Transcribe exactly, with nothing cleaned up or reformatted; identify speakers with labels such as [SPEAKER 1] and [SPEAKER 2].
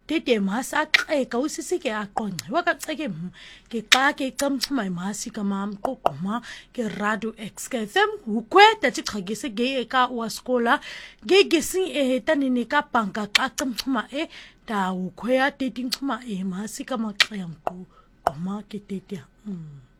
[SPEAKER 1] tete masaqeka usisike aqonce wakaceke ke xa ke camchuma imasi kamam qoqoma ke radio x ke them ukweta tichagise ge eka waskola ge gesi e tanini ka panka xa camchuma e da ukwya tete nchuma e masi kamaxemqo qoma ke tete mm.